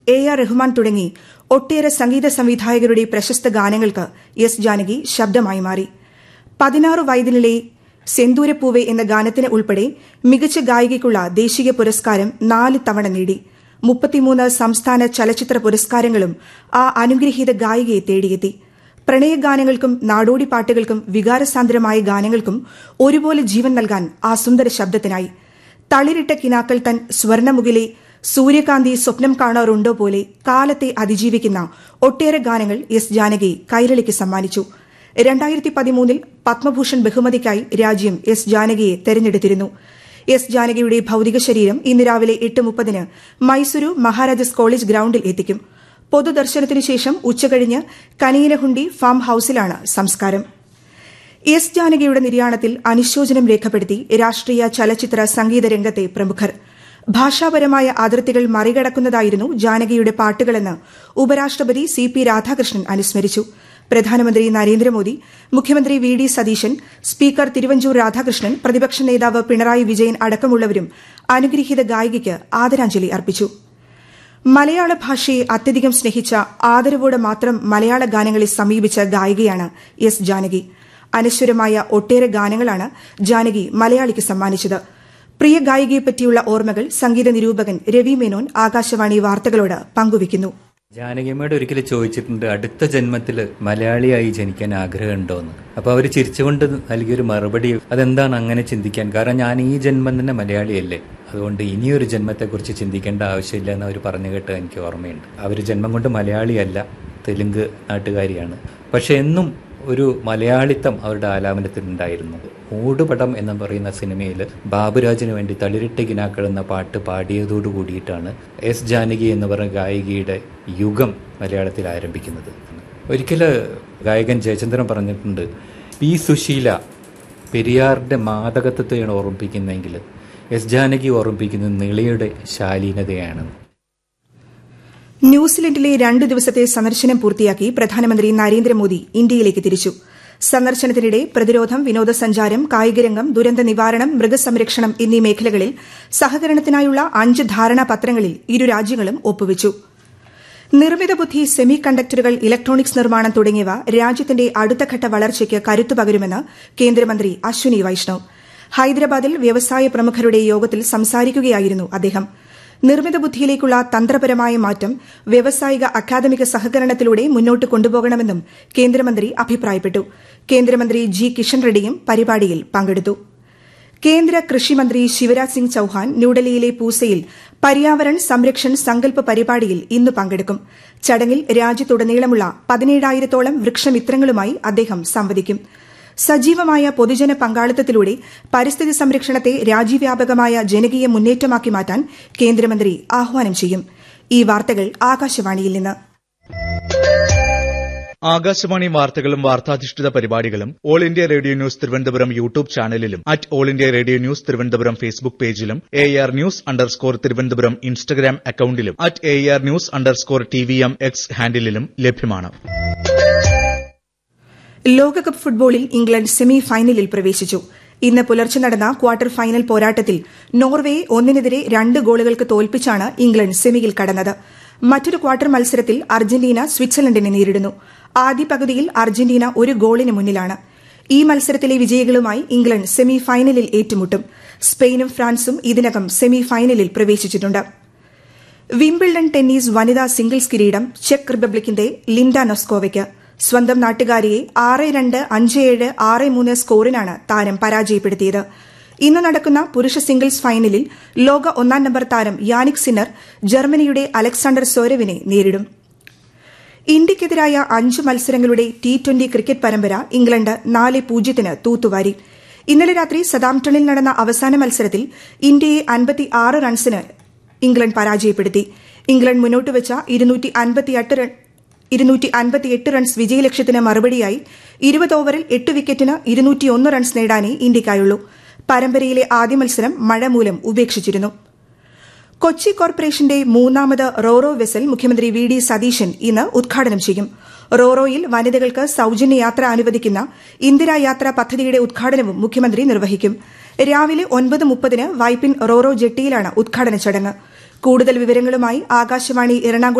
A.R. Rahman തുടങ്ങി ഒട്ടേറെ സംഗീത സംവിധായകരുടെ പ്രശസ്ത ഗാനങ്ങൾക്ക് എസ് ജാനകി ശബ്ദമായി മാറി. 16 വയതിനിലെ സെന്തൂരപ്പൂവെ എന്ന ഗാനത്തിന് ഉൾപ്പെടെ മികച്ച ഗായികയ്ക്കുള്ള ദേശീയ പുരസ്കാരം 4 തവണ നേടി. 33 സംസ്ഥാന ചലച്ചിത്ര പുരസ്കാരങ്ങളും ആ അനുഗ്രഹീത ഗായികയെ തേടിയെത്തി. പ്രണയഗാനങ്ങൾക്കും നാടോടി പാട്ടുകൾക്കും വികാരസാന്ദ്രമായ ഗാനങ്ങൾക്കും ഒരുപോലെ ജീവൻ നൽകാൻ ആ സുന്ദര ശബ്ദത്തിനായി. തളിരിട്ട കിനാക്കൾ തൻ സ്വർണമുകിലെ സൂര്യകാന്തി സ്വപ്നം കാണാറുണ്ടോ പോലെ കാലത്തെ അതിജീവിക്കുന്ന ഒട്ടേറെ ഗാനങ്ങൾ എസ് ജാനകി കൈരളിക്ക് സമ്മാനിച്ചു. 2013 പത്മഭൂഷൺ ബഹുമതിക്കായി രാജ്യം എസ് ജാനകിയെ തെരഞ്ഞെടുത്തിരുന്നു. എസ് ജാനകിയുടെ ഭൌതിക ശരീരം ഇന്ന് രാവിലെ 8:30 മൈസൂരു മഹാരാജാസ് കോളേജ് ഗ്രൌണ്ടിൽ എത്തിക്കും. പൊതുദർശനത്തിനു ശേഷം ഉച്ചകഴിഞ്ഞ് കനിയനഹുണ്ടി ഫാം ഹൌസിലാണ് സംസ്കാരം. എസ് ജാനകിയുടെ നിര്യാണത്തിൽ അനുശോചനം രേഖപ്പെടുത്തി രാഷ്ട്രീയ ചലച്ചിത്ര സംഗീത രംഗത്തെ പ്രമുഖർ. ഭാഷാപരമായ അതിർത്തികൾ മറികടക്കുന്നതായിരുന്നു ജാനകിയുടെ പാട്ടുകളെന്ന് ഉപരാഷ്ട്രപതി CP രാധാകൃഷ്ണൻ അനുസ്മരിച്ചു. പ്രധാനമന്ത്രി നരേന്ദ്രമോദി, മുഖ്യമന്ത്രി VD സതീശൻ, സ്പീക്കർ തിരുവഞ്ചൂർ രാധാകൃഷ്ണൻ, പ്രതിപക്ഷ നേതാവ് പിണറായി വിജയൻ അടക്കമുള്ളവരും അനുഗ്രഹീത ഗായികയ്ക്ക് ആദരാഞ്ജലി അർപ്പിച്ചു. മലയാള ഭാഷയെ അത്യധികം സ്നേഹിച്ച, ആദരവോടെ മാത്രം മലയാള ഗാനങ്ങളെ സമീപിച്ച ഗായികയാണ് എസ് ജാനകി. അനശ്വരമായ ഒട്ടേറെ ഗാനങ്ങളാണ് ജാനകി മലയാളിക്ക് സമ്മാനിച്ചത്. പ്രിയ ഗായികയെപ്പറ്റിയുള്ള ഓർമ്മകൾ സംഗീത നിരൂപകൻ രവി മേനോൻ ആകാശവാണി വാർത്തകളോട് പങ്കുവയ്ക്കുന്നു. ജാനകിയമ്മയോട് ഒരിക്കലും ചോദിച്ചിട്ടുണ്ട്, അടുത്ത ജന്മത്തിൽ മലയാളിയായി ജനിക്കാൻ ആഗ്രഹമുണ്ടോന്ന്. അപ്പൊ അവര് ചിരിച്ചുകൊണ്ട് നൽകിയൊരു മറുപടി, അതെന്താണ് അങ്ങനെ ചിന്തിക്കാൻ, കാരണം ഞാൻ ഈ ജന്മം തന്നെ മലയാളിയല്ലേ, അതുകൊണ്ട് ഇനിയൊരു ജന്മത്തെക്കുറിച്ച് ചിന്തിക്കേണ്ട ആവശ്യമില്ല എന്ന് അവർ പറഞ്ഞു കേട്ട് എനിക്ക് ഓർമ്മയുണ്ട്. അവർ ജന്മം കൊണ്ട് മലയാളിയല്ല, തെലുങ്ക് നാട്ടുകാരിയാണ്. പക്ഷെ എന്നും ഒരു മലയാളിത്തം അവരുടെ ആലാപനത്തിലുണ്ടായിരുന്നു. മൂടുപടം എന്ന് പറയുന്ന സിനിമയിൽ ബാബുരാജിന് വേണ്ടി തളിരിട്ട കിനാക്കൾ എന്ന പാട്ട് പാടിയതോടു കൂടിയിട്ടാണ് എസ് ജാനകി എന്ന് പറയുന്ന ഗായികയുടെ യുഗം മലയാളത്തിൽ ആരംഭിക്കുന്നത്. ഒരിക്കൽ ഗായകൻ ജയചന്ദ്രൻ പറഞ്ഞിട്ടുണ്ട്, പി സുശീല പെരിയാറിന്റെ മാദകത്വത്തെയാണ് ഓർമ്മിപ്പിക്കുന്നതെങ്കിൽ എസ് ജാനകി ഓർമ്മിപ്പിക്കുന്നത് നിളയുടെ ശാലീനതയാണ്. ന്യൂസിലൻഡിലെ 2 ദിവസത്തെ സന്ദർശനം പൂർത്തിയാക്കി പ്രധാനമന്ത്രി നരേന്ദ്രമോദി ഇന്ത്യയിലേക്ക് തിരിച്ചു. സന്ദർശനത്തിനിടെ പ്രതിരോധം, വിനോദസഞ്ചാരം, കായികരംഗം, ദുരന്ത നിവാരണം, മൃഗസംരക്ഷണം എന്നീ മേഖലകളിൽ സഹകരണത്തിനായുള്ള 5 ധാരണാപത്രങ്ങളിൽ ഇരു രാജ്യങ്ങളും ഒപ്പുവച്ചു. നിർമ്മിത ബുദ്ധി, സെമി കണ്ടക്ടറുകൾ, ഇലക്ട്രോണിക്സ് നിർമ്മാണം തുടങ്ങിയവ രാജ്യത്തിന്റെ അടുത്തഘട്ട വളർച്ചയ്ക്ക് കരുത്തു പകരുമെന്ന് കേന്ദ്രമന്ത്രി അശ്വിനി വൈഷ്ണവ്. ഹൈദരാബാദിൽ വ്യവസായ പ്രമുഖരുടെ യോഗത്തിൽ സംസാരിക്കുകയായിരുന്നു അദ്ദേഹം. നിർമ്മിത ബുദ്ധിയിലേക്കുള്ള തന്ത്രപരമായ മാറ്റം വ്യവസായിക അക്കാദമിക സഹകരണത്തിലൂടെ മുന്നോട്ട് കൊണ്ടുപോകണമെന്നും കേന്ദ്രമന്ത്രി അഭിപ്രായപ്പെട്ടു. കേന്ദ്രമന്ത്രി ജി കിഷൻ റെഡ്ഡിയും പരിപാടിയിൽ പങ്കെടുത്തു. കേന്ദ്ര കൃഷിമന്ത്രി ശിവരാജ് സിംഗ് ചൌഹാൻ ന്യൂഡൽഹിയിലെ പൂസയിൽ പര്യാവരൺ സംരക്ഷൺ സങ്കല്പ് പരിപാടിയിൽ ഇന്ന് പങ്കെടുക്കും. ചടങ്ങിൽ രാജ്യത്തുടനീളമുള്ള 17,000-ഓളം വൃക്ഷമിത്രങ്ങളുമായി അദ്ദേഹം സംവദിക്കും. സജീവമായ പൊതുജന പങ്കാളിത്തത്തിലൂടെ പരിസ്ഥിതി സംരക്ഷണത്തെ രാജ്യവ്യാപകമായ ജനകീയ മുന്നേറ്റമാക്കി മാറ്റാൻ കേന്ദ്രമന്ത്രി ആഹ്വാനം ചെയ്യും. ഈ വാർത്തകൾ ആകാശവാണിയിൽ നിന്ന്. ആകാശവാണി വാർത്തകളും വാർത്താധിഷ്ഠിത പരിപാടികളും all India radio news Thiruvananthapuram YouTube ചാനലിലും all India radio news Thiruvananthapuram Facebook പേജിലും AR News_ തിരുവനന്തപുരം ഇൻസ്റ്റഗ്രാം അക്കൌണ്ടിലും AR News_TVM X ഹാൻഡിലും ലഭ്യമാണ്. ലോകകപ്പ് ഫുട്ബോളിൽ ഇംഗ്ലണ്ട് സെമി ഫൈനലിൽ പ്രവേശിച്ചു. ഇന്ന് പുലർച്ചെ നടന്ന ക്വാർട്ടർ ഫൈനൽ പോരാട്ടത്തിൽ നോർവേയെ 1-2 ഗോളുകൾക്ക് തോൽപ്പിച്ചാണ് ഇംഗ്ലണ്ട് സെമിയിൽ കടന്നത്. മറ്റൊരു ക്വാർട്ടർ മത്സരത്തിൽ അർജന്റീന സ്വിറ്റ്സർലൻഡിനെ നേരിടുന്നു. ആദ്യ പകുതിയിൽ അർജന്റീന 1 ഗോളിന് മുന്നിലാണ്. ഈ മത്സരത്തിലെ വിജയികളുമായി ഇംഗ്ലണ്ട് സെമി ഫൈനലിൽ ഏറ്റുമുട്ടും. സ്പെയിനും ഫ്രാൻസും ഇതിനകം സെമി ഫൈനലിൽ പ്രവേശിച്ചിട്ടുണ്ട്. വിംബിൾഡൺ ടെന്നീസ് വനിതാ സിംഗിൾസ് കിരീടം ചെക്ക് റിപ്പബ്ലിക്കിന്റെ ലിൻഡ നൊസ്കോവയ്ക്ക്. സ്വന്തം നാട്ടുകാരിയെ 6-2, 5-7, 6-3 സ്കോറിനാണ് താരം പരാജയപ്പെടുത്തിയത്. ഇന്ന് നടക്കുന്ന പുരുഷ സിംഗിൾസ് ഫൈനലിൽ ലോക 1-ാം നമ്പർ താരം യാനിക് സിന്നർ ജർമ്മനിയുടെ അലക്സാണ്ടർ സോരവിനെ നേരിടും. ഇന്ത്യയ്ക്കെതിരായ 5 മത്സരങ്ങളുടെ T20 ക്രിക്കറ്റ് പരമ്പര ഇംഗ്ലണ്ട് 4-0 തൂത്തുവാരി. ഇന്നലെ രാത്രി സതാംപ്ടണിൽ നടന്ന അവസാന മത്സരത്തിൽ ഇന്ത്യയെ 56 റൺസിന് ഇംഗ്ലണ്ട് പരാജയപ്പെടുത്തി. ഇംഗ്ലണ്ട് മുന്നോട്ടുവച്ച 258 റൺസ് വിജയലക്ഷ്യത്തിന് മറുപടിയായി 20 ഓവറിൽ 8 വിക്കറ്റിന് 201 റൺസ് നേടാനേ ഇന്ത്യയ്ക്കായുള്ളൂ. പരമ്പരയിലെ ആദ്യ മത്സരം മഴ മൂലം ഉപേക്ഷിച്ചിരുന്നു. കൊച്ചി കോർപ്പറേഷന്റെ 3ാമത് റോറോ വെസൽ മുഖ്യമന്ത്രി VD സതീശൻ ഇന്ന് ഉദ്ഘാടനം ചെയ്യും. റോറോയിൽ വനിതകൾക്ക് സൌജന്യ യാത്ര അനുവദിക്കുന്ന ഇന്ദിരാ യാത്ര പദ്ധതിയുടെ ഉദ്ഘാടനവും മുഖ്യമന്ത്രി നിർവഹിക്കും. രാവിലെ 9:30 വൈപ്പിൻ റോറോ ജെട്ടിയിലാണ് ഉദ്ഘാടന ചടങ്ങ്. കൂടുതൽ വിവരങ്ങളുമായി ആകാശവാണി എറണാകുളം